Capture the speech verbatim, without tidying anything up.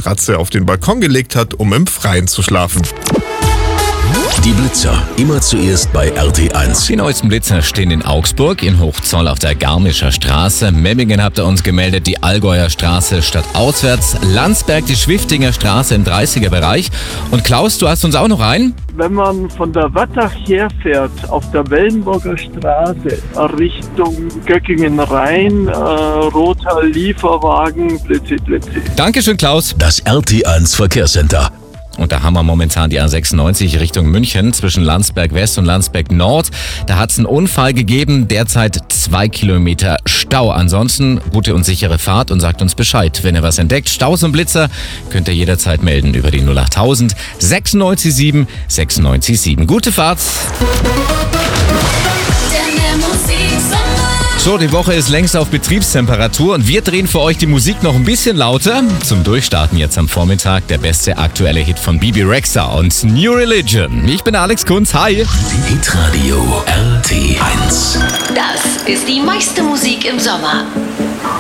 Matratze auf den Balkon gelegt hat, um im Freien zu schlafen. Die Blitzer, immer zuerst bei R T eins. Die neuesten Blitzer stehen in Augsburg, in Hochzoll auf der Garmischer Straße. Memmingen habt ihr uns gemeldet, die Allgäuer Straße statt auswärts. Landsberg, die Schwiftinger Straße im dreißiger Bereich. Und Klaus, du hast uns auch noch einen? Wenn man von der Wattach herfährt, auf der Wellenburger Straße, Richtung Göckingen-Rhein, äh, roter Lieferwagen, Blitzi, Blitzi. Dankeschön, Klaus. Das R T eins Verkehrscenter. Und da haben wir momentan die A sechsundneunzig Richtung München zwischen Landsberg West und Landsberg Nord. Da hat es einen Unfall gegeben, derzeit zwei Kilometer Stau. Ansonsten gute und sichere Fahrt und sagt uns Bescheid. Wenn ihr was entdeckt, Staus und Blitzer, könnt ihr jederzeit melden über die null achttausend sechsundneunzig sieben sechsundneunzig sieben. Gute Fahrt! So, die Woche ist längst auf Betriebstemperatur und wir drehen für euch die Musik noch ein bisschen lauter. Zum Durchstarten jetzt am Vormittag der beste aktuelle Hit von Bibi Rexha und New Religion. Ich bin Alex Kunz, hi. Hitradio R T eins. Das ist die meiste Musik im Sommer.